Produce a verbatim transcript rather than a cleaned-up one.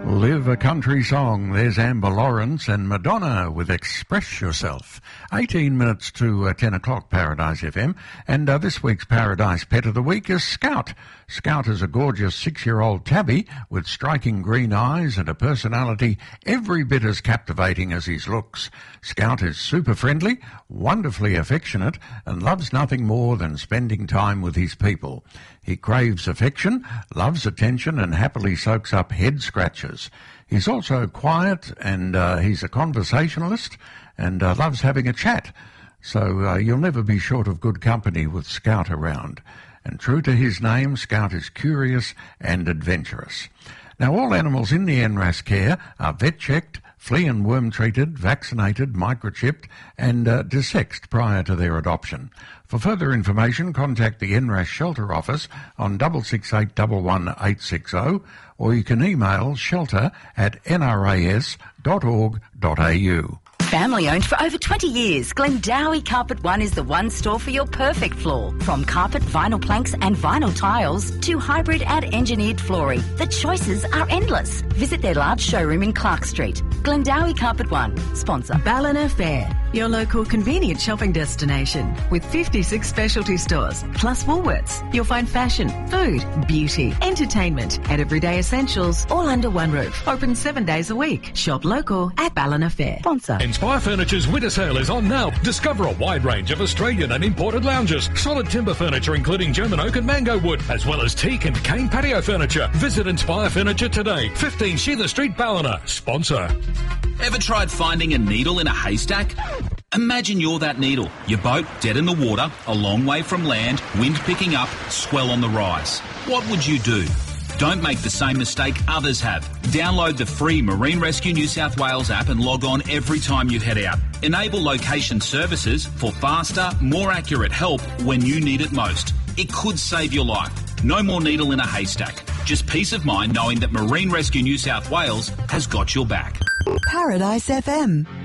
Live a country song. There's Amber Lawrence and Madonna with Express Yourself. eighteen minutes to uh, ten o'clock, Paradise F M. And uh, this week's Paradise Pet of the Week is Scout. Scout is a gorgeous six-year-old tabby with striking green eyes and a personality every bit as captivating as his looks. Scout is super friendly, wonderfully affectionate, and loves nothing more than spending time with his people. He craves affection, loves attention, and happily soaks up head scratches. He's also quiet, and uh, he's a conversationalist, and uh, loves having a chat. So uh, you'll never be short of good company with Scout around. And true to his name, Scout is curious and adventurous. Now, all animals in the N R A S care are vet-checked, flea and worm treated, vaccinated, microchipped, and uh, desexed prior to their adoption. For further information, contact the N R A S Shelter Office on six six eight one one eight six zero, or you can email shelter at n r a s dot org dot a u. Family owned for over twenty years, Glendowie Carpet One is the one store for your perfect floor. From carpet, vinyl planks and vinyl tiles to hybrid and engineered flooring, the choices are endless. Visit their large showroom in Clark Street. Glendowie Carpet One, sponsor Ballina Fair, your local convenient shopping destination with fifty-six specialty stores plus Woolworths. You'll find fashion, food, beauty, entertainment and everyday essentials all under one roof. Open seven days a week. Shop local at Ballina Fair. Sponsor Inspire Furniture's winter sale is on now. Discover a wide range of Australian and imported lounges, solid timber furniture including German oak and mango wood, as well as teak and cane patio furniture. Visit Inspire Furniture today. fifteen Sheila Street, Ballina. Sponsor. Ever tried finding a needle in a haystack? Imagine you're that needle. Your boat dead in the water, a long way from land, wind picking up, swell on the rise. What would you do? Don't make the same mistake others have. Download the free Marine Rescue New South Wales app and log on every time you head out. Enable location services for faster, more accurate help when you need it most. It could save your life. No more needle in a haystack. Just peace of mind knowing that Marine Rescue New South Wales has got your back. Paradise F M.